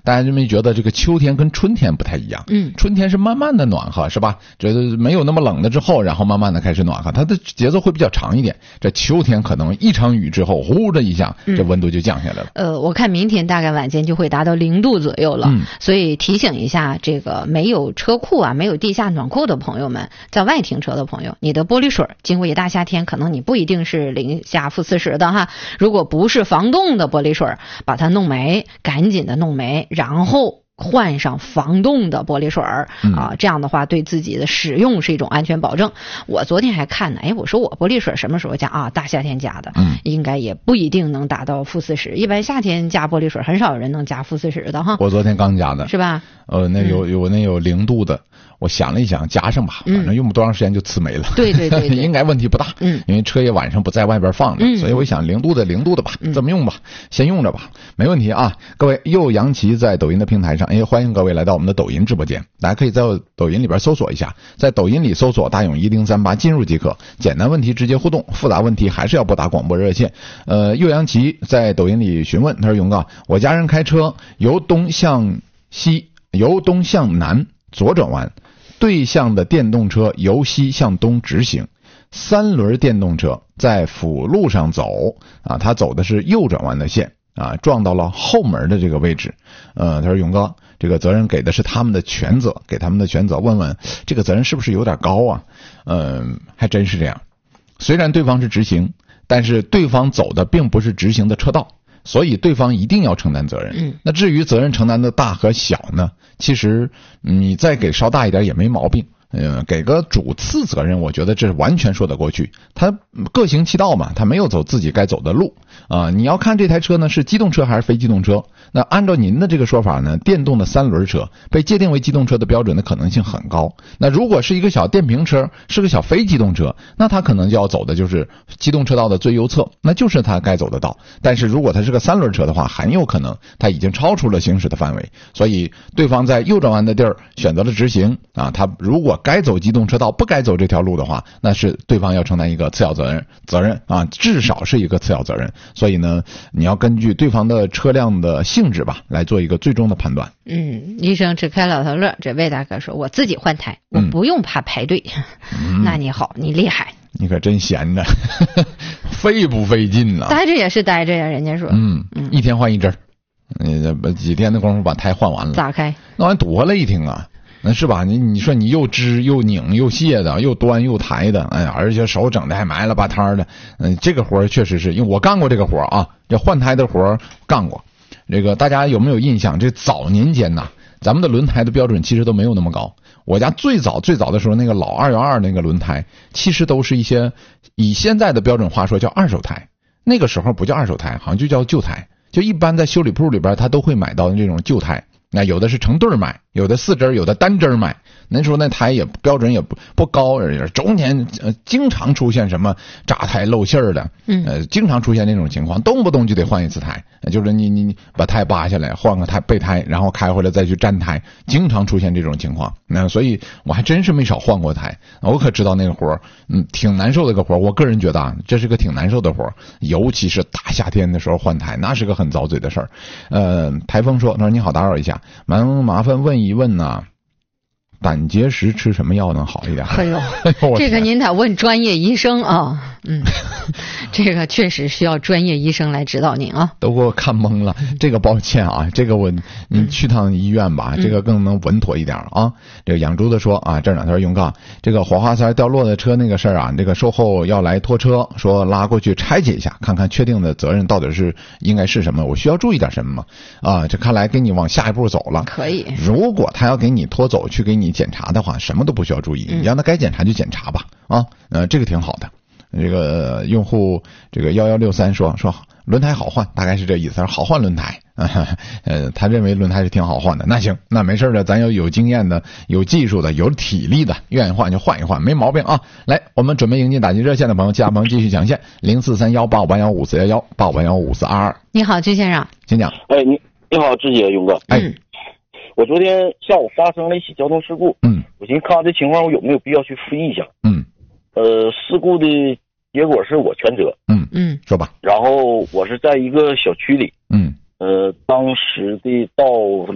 大家就没觉得这个秋天跟春天不太一样？春天是慢慢的暖和，是吧？觉得没有那么冷了之后，然后慢慢的开始暖和，它的节奏会比较长一点。这秋天可能一场雨之后，呼的一下，这温度就降下来了。 我看明天大概晚间就会达到0度左右了，所以提醒一下这个没有车库啊、没有地下暖库的朋友们，在外停车的朋友，你的玻璃水经过一大夏天，可能你不一定是零下-40的哈。如果不是防冻的玻璃水，把它弄没，赶紧的弄没，然后换上防冻的玻璃水这样的话对自己的使用是一种安全保证。我昨天还看呢，我说我玻璃水什么时候加啊？大夏天加的，应该也不一定能达到-40，一般夏天加玻璃水很少有人能加-40的哈。 我昨天刚加的， 是吧？ 那有0度的。我想了一想，加上吧，反正用不多长时间就呲没了。 对， 应该问题不大。因为车也晚上不在外边放着，所以我想0度的吧，这么用吧，先用着吧，没问题啊。各位，又杨奇在抖音的平台上，欢迎各位来到我们的抖音直播间，大家可以在抖音里边搜索一下，在抖音里搜索大勇1038进入即可，简单问题直接互动，复杂问题还是要拨打广播热线。又杨奇在抖音里询问，他说勇哥，我家人开车由东向南左转弯，对向的电动车由西向东直行，3轮电动车在辅路上走他走的是右转弯的线撞到了后门的这个位置。他说勇哥，这个责任给的是他们的全责，给他们的全责，问问这个责任是不是有点高啊？还真是这样。虽然对方是直行，但是对方走的并不是直行的车道，所以对方一定要承担责任。那至于责任承担的大和小呢，其实你再给稍大一点也没毛病。给个主次责任，我觉得这完全说得过去。他各行其道嘛，他没有走自己该走的路你要看这台车呢是机动车还是非机动车。那按照您的这个说法呢，电动的3轮车被界定为机动车的标准的可能性很高。那如果是一个小电瓶车，是个小非机动车，那他可能就要走的就是机动车道的最右侧，那就是他该走的道。但是如果他是个3轮车的话，很有可能他已经超出了行驶的范围，所以对方在右转弯的地儿选择了直行他如果该走机动车道不该走这条路的话，那是对方要承担一个次要责任至少是一个次要责任。所以呢，你要根据对方的车辆的性质吧来做一个最终的判断。 医生只开老头乐，这魏大哥说我自己换胎，我不用怕排队。那你好，你厉害， 你可真闲着费不费劲呢？ 待着也是待着呀，人家说一天换一针，几天的功夫把胎换完了， 咋开？ 那玩意多累挺啊。那是吧？你说你又支又拧又卸的，又端又抬的，而且手整的还埋了吧摊的，这个活确实是，因为我干过这个活这换胎的活干过。这个大家有没有印象？这早年间咱们的轮胎的标准其实都没有那么高。我家最早的时候，那个老212那个轮胎，其实都是一些以现在的标准话说叫二手胎，那个时候不叫二手胎，好像就叫旧胎。就一般在修理铺里边，他都会买到这种旧胎。那有的是成对买，有的4针，有的单针买。那时候那胎也标准也不高，中间经常出现什么扎胎漏气儿的，经常出现那种情况，动不动就得换一次胎，就是你把胎扒下来，换个备胎，然后开回来再去粘胎，经常出现这种情况。那所以我还真是没少换过胎，我可知道那个活挺难受的个活。我个人觉得这是个挺难受的活，尤其是大夏天的时候换胎，那是个很遭罪的事儿。台风说你好，打扰一下，麻烦问一问胆结石吃什么药能好一点？ 哎呦，这个您得问专业医生这个确实需要专业医生来指导您都给我看懵了，这个抱歉这个你去趟医院吧，这个更能稳妥一点这个养猪的说这两条勇告，这个火花塞掉落的车那个事儿这个售后要来拖车，说拉过去拆解一下，看看确定的责任到底是应该是什么，我需要注意点什么这看来给你往下一步走了。 可以， 如果他要给你拖走去给你检查的话，什么都不需要注意，你让他该检查就检查吧这个挺好的。这个用户这个1163说轮胎好换，大概是这意思，好换轮胎他认为轮胎是挺好换的。那行，那没事的，咱有经验的，有技术的，有体力的，愿意换就换一换，没毛病来，我们准备迎接打进热线的朋友，加朋友继续抢线04318581541185815422。 你好，居先生， 请讲。 你好，志姐，勇哥。我昨天下午发生了一起交通事故。我寻思看看这情况，我有没有必要去负一下。事故的结果是我全责。 说吧。 然后我是在一个小区里。当时的道